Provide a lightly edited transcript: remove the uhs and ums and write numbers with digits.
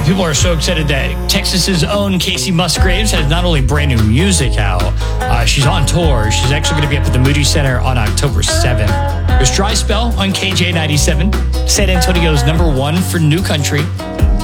People are so excited that Texas's own Casey Musgraves has not only brand new music out, she's on tour. She's actually going to be up at the Moody Center on October 7th. There's Dry Spell on KJ97, San Antonio's #1 for new country.